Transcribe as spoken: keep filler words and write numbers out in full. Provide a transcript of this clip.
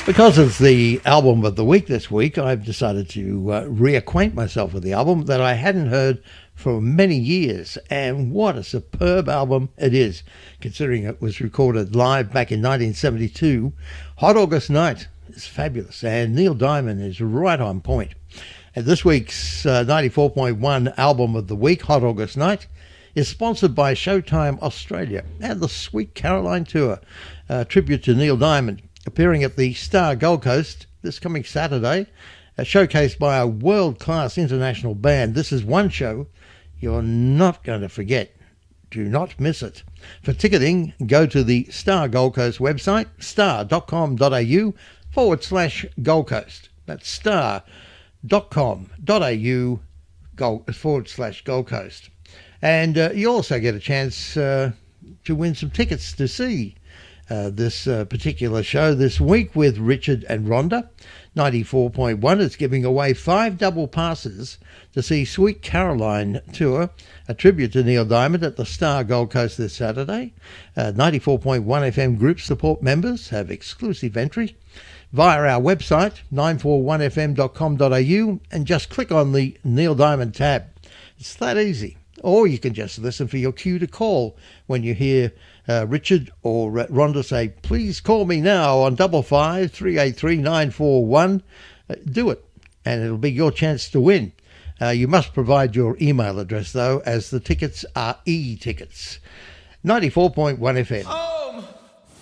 Because of the album of the week this week, I've decided to uh, reacquaint myself with the album that I hadn't heard for many years. And what a superb album it is, considering it was recorded live back in nineteen seventy-two. Hot August Night is fabulous, and Neil Diamond is right on point. And this week's uh, ninety-four point one album of the week, Hot August Night, is sponsored by Showtime Australia and the Sweet Caroline Tour, a tribute to Neil Diamond, appearing at the Star Gold Coast this coming Saturday, uh, showcased by a world-class international band. This is one show you're not going to forget. Do not miss it. For ticketing, go to the Star Gold Coast website, star.com.au forward slash Gold Coast. That's star.com.au gold, forward slash Gold Coast. And uh, you also get a chance uh, to win some tickets to see uh, this uh, particular show this week with Richard and Rhonda. ninety-four point one is giving away five double passes to see Sweet Caroline Tour, a tribute to Neil Diamond at the Star Gold Coast this Saturday. Uh, ninety-four point one F M group support members have exclusive entry via our website, nine four one f m dot com dot a u, and just click on the Neil Diamond tab. It's that easy. Or you can just listen for your cue to call when you hear uh, Richard or uh, Rhonda say, please call me now on double five three eight three nine four one. Uh, do it, and it'll be your chance to win. Uh, you must provide your email address, though, as the tickets are e-tickets. ninety-four point one F M. Oh!